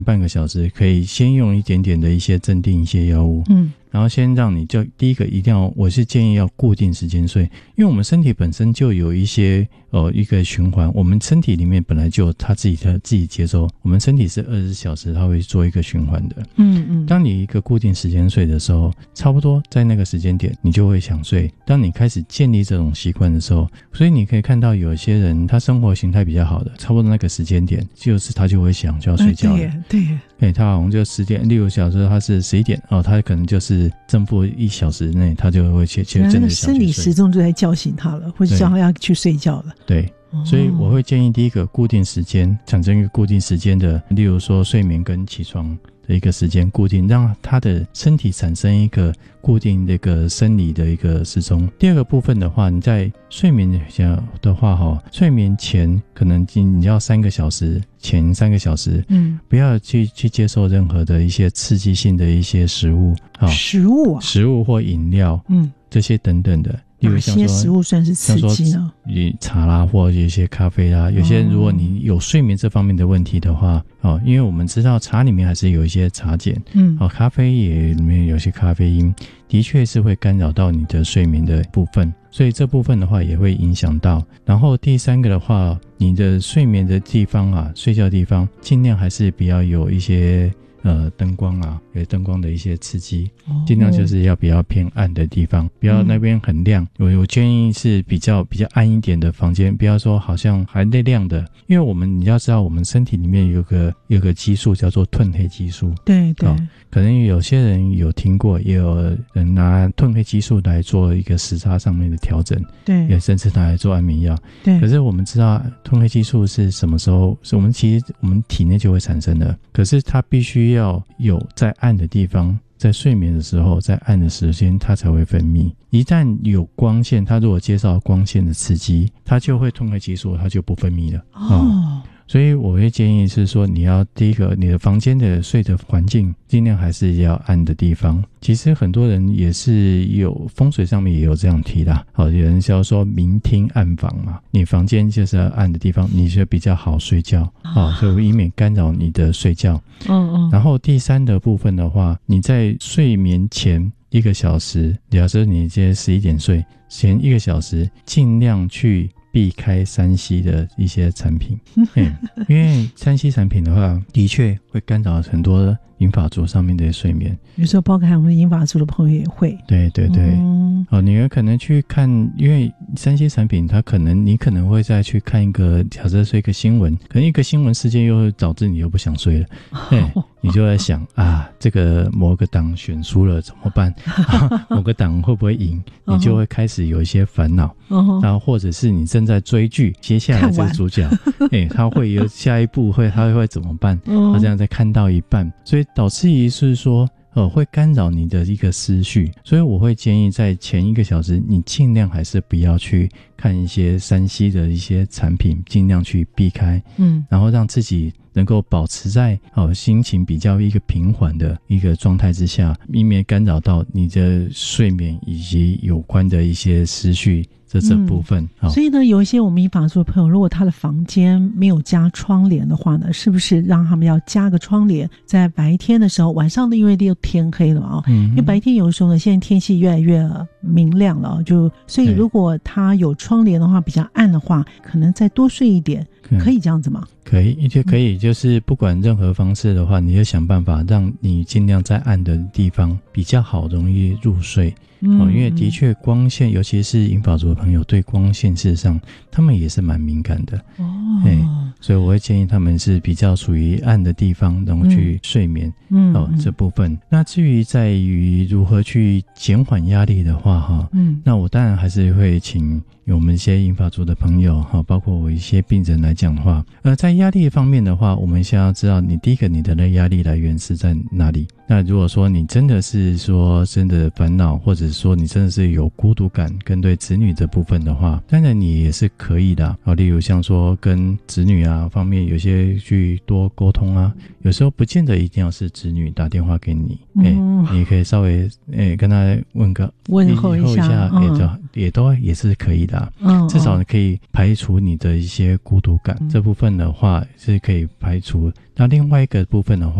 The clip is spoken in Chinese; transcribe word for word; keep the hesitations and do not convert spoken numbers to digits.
半个小时，可以先用一点点的一些镇定一些药物，嗯，然后先让你就第一个一定要，我是建议要固定时间睡，因为我们身体本身就有一些呃一个循环，我们身体里面本来就有它自己的自己节奏，我们身体是二十四小时它会做一个循环的，嗯嗯。当你一个固定时间睡的时候，差不多在那个时间点你就会想睡。当你开始建立这种习惯的时候，所以你可以看到有些人他生活形态比较好的，差不多那个时间点就是他就会想就要睡觉了， 对耶对耶， 对，他好像就十点，例如小时候他是十一点哦，他可能就是正负一小时内他就会去去真的想去睡， 生理时钟就在叫醒他了，或者叫他要去睡觉了。 对，所以我会建议第一个固定时间，产生一个固定时间的，例如说睡眠跟起床的一个时间固定，让他的身体产生一个固定的一个生理的一个时钟。第二个部分的话，你在睡眠的话哈，睡眠前可能你要三个小时前三个小时，嗯，不要去去接受任何的一些刺激性的一些食物， 食物啊， 食物或饮料，嗯，这些等等的。 哪些食物算是刺激呢？ 茶啦，或者有一些咖啡啦，有些如果你有睡眠这方面的问题的话，哦，因为我们知道茶里面还是有一些茶碱，嗯，哦，咖啡也里面有些咖啡因，的确是会干扰到你的睡眠的部分，所以这部分的话也会影响到。然后第三个的话，你的睡眠的地方啊，睡觉的地方尽量还是比较有一些呃，灯光啊，有灯光的一些刺激，尽量就是要比较偏暗的地方，不要那边很亮。我我建议是比较比较暗一点的房间，不要说好像还那亮的，因为我们你要知道，我们身体里面有个有个激素叫做褪黑激素。 对对、哦， 可能有些人有听过，也有人拿褪黑激素来做一个时差上面的调整，对，也甚至拿来做安眠药。对，可是我们知道褪黑激素是什么时候？是我们其实我们体内就会产生的，可是它必须要有在暗的地方，在睡眠的时候，在暗的时间它才会分泌。一旦有光线，它如果接受光线的刺激，它就会褪黑激素，它就不分泌了。哦。哦，所以我会建议是说，你要第一个，你的房间的睡的环境尽量还是要暗的地方。其实很多人也是有风水上面也有这样提啦，好，有人叫说明厅暗房嘛，你房间就是要暗的地方，你就比较好睡觉，好，所以以免干扰你的睡觉。嗯嗯。然后第三的部分的话，你在睡眠前一个小时，假设你今天十一点睡，前一个小时尽量去避开三 C 的一些产品，嗯，因为三 C 产品的话，的确会干扰很多银发族上面的睡眠。 有时候包括我们银发族的朋友也会。 对对对，嗯，哦，你有可能去看，因为三 C 产品，它可能你可能会再去看一个，假设是一个新闻，可能一个新闻事件又导致你又不想睡了，对。你就在想啊，这个某个党选输了怎么办？啊、某个党会不会赢？你就会开始有一些烦恼。Uh-huh. 然后或者是你正在追剧，接下来这个主角，哎，他会有下一步会他会怎么办？他、uh-huh. 这样再看到一半，所以导致于是说。呃，会干扰你的一个思绪，所以我会建议在前一个小时，你尽量还是不要去看一些三 C 的一些产品，尽量去避开，嗯，然后让自己能够保持在哦心情比较一个平缓的一个状态之下，以免干扰到你的睡眠以及有关的一些思绪。这这部分、嗯、 所以呢，有一些我们银发族的朋友，如果他的房间没有加窗帘的话呢，是不是让他们要加个窗帘，在白天的时候，晚上的因为又天黑了嘛、嗯、因为白天有的时候呢，现在天气越来越明亮了，就所以如果他有窗帘的话，比较暗的话，可能再多睡一点，可以这样子吗？ 可以，就可以，就是不管任何方式的话，你就想办法让你尽量在暗的地方比较好，容易入睡。嗯、哦，因为的确光线，尤其是银发族的朋友，对光线事实上他们也是蛮敏感的。哦，所以我会建议他们是比较属于暗的地方，然后去睡眠。嗯，哦，这部分。那至于在于如何去减缓压力的话，哈，嗯，那我当然还是会请有我们一些银发族的朋友，哈，包括我一些病人来讲的话，呃，在压力方面的话，我们先要知道，你第一个你的那压力来源是在哪里。那如果说你真的是说真的烦恼，或者说你真的是有孤独感跟对子女这部分的话，当然你也是可以的啊。例如像说跟子女啊方面有些去多沟通啊，有时候不见得一定要是子女打电话给你，嗯，欸、你可以稍微诶、欸、跟他问个问候一下， 诶、嗯欸、 也都也是可以的、啊嗯、至少可以排除你的一些孤独感、嗯、这部分的话是可以排除。那另外一个部分的话